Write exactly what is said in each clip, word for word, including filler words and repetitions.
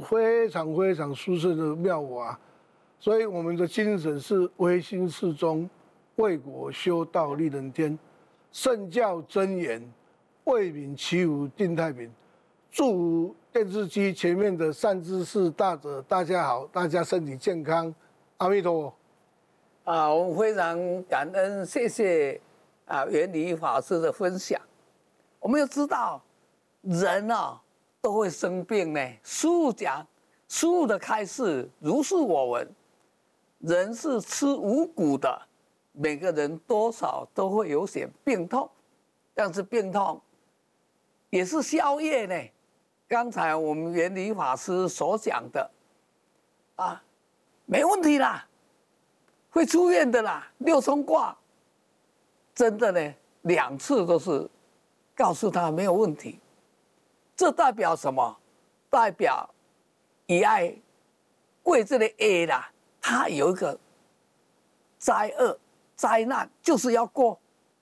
非常非常殊胜的妙法，所以我们的精神是唯心是宗，为国修道立人天，圣教真言，为民祈福定太平。祝福电视机前面的善知识大德，大家好，大家身体健康，阿弥陀佛。 啊，我们非常感恩，谢谢啊圆理法师的分享。我们要知道，人啊都会生病呢。师父讲，师父的开示如是我闻，人是吃五谷的，每个人多少都会有些病痛，但是病痛也是宵夜呢。刚才我们圆理法师所讲的，啊，没问题啦。会出院的啦，六冲卦，真的呢，两次都是告诉他没有问题。这代表什么？代表以爱贵这类 A 啦，他有一个灾厄、灾难，就是要过。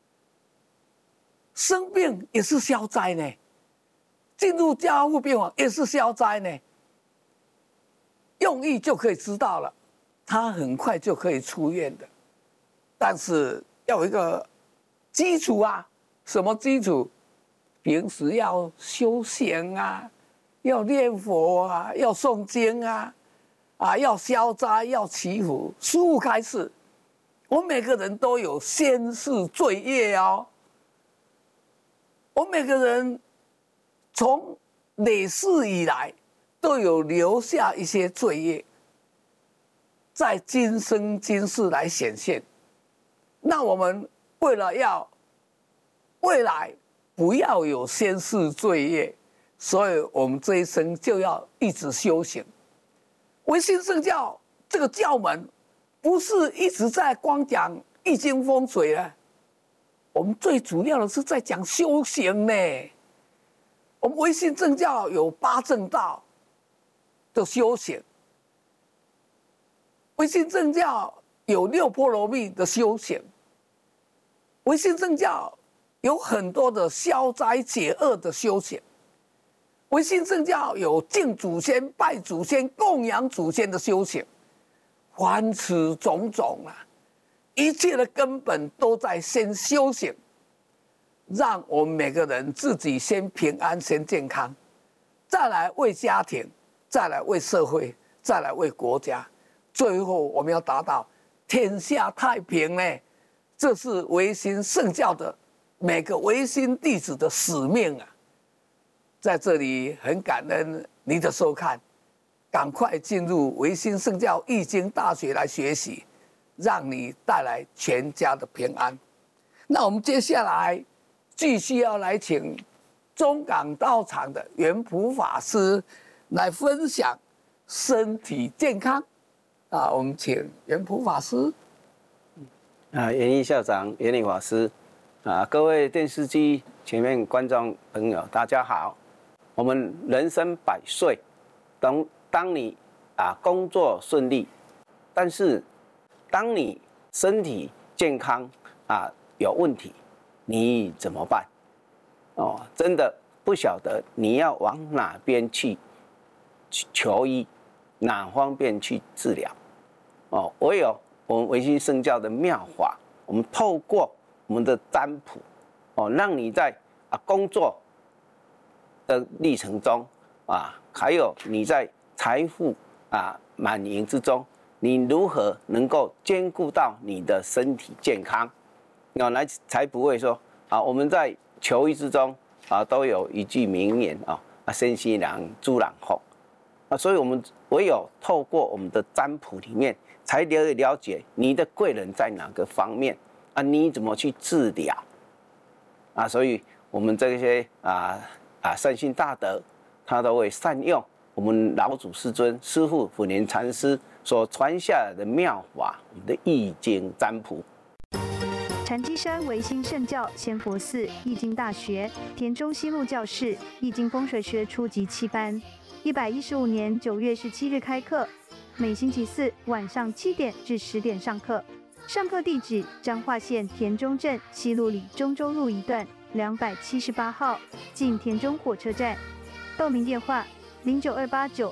生病也是消灾呢，进入加护病房也是消灾呢。用意就可以知道了。他很快就可以出院的，但是要有一个基础啊，什么基础？平时要修行啊，要念佛啊，要诵经啊，啊，要消灾，要祈福。师父开示，我们每个人都有先世罪业哦。我们每个人从累世以来都有留下一些罪业。在今生今世来显现，那我们为了要未来不要有先世罪业，所以我们这一生就要一直修行。唯心圣教这个教门，不是一直在光讲易经风水啊，我们最主要的是在讲修行呢。我们唯心正教有八正道的修行。唯心正教有六波罗蜜的修行，唯心正教有很多的消灾解厄的修行，唯心正教有敬祖先、拜祖先、供养祖先的修行，凡此种种啊，一切的根本都在先修行，让我们每个人自己先平安、先健康，再来为家庭，再来为社会，再来为国家。最后，我们要达到天下太平呢，这是唯心圣教的每个唯心弟子的使命啊！在这里很感恩你的收看，赶快进入唯心圣教易经大学来学习，让你带来全家的平安。那我们接下来继续要来请中港道场的圆普法师来分享身体健康。啊，我们请圆普法师。 啊，圆一校长、圆理法师，啊，各位电视机前面观众朋友，大家好。我们人生百岁，当当你啊工作顺利，但是当你身体健康啊有问题，你怎么办？哦，真的不晓得你要往哪边去求医。哪方面去治疗？哦，唯有我们唯心圣教的妙法，我们透过我们的占卜，哦，让你在啊工作的历程中啊，还有你在财富啊满盈之中，你如何能够兼顾到你的身体健康？哦，来才不会说啊，我们在求医之中啊，都有一句名言啊，啊，身心良，诸人福。啊，所以我们唯有透过我们的占卜里面，才了了解你的贵人在哪个方面啊，你怎么去治疗啊？所以我们这些啊啊善心大德，他都会善用我们老祖师尊师父普贤禅师所传下来的妙法，我们的易经占卜。 禅机山唯心圣教仙佛寺易经大学田中西路教室易经风水学初级七班。一百一十五年九月十七日开课，每星期四晚上七点至十点上课。上课地址：彰化县田中镇西路里中州路一段两百七十八号，近田中火车站。报名电话：零九二八九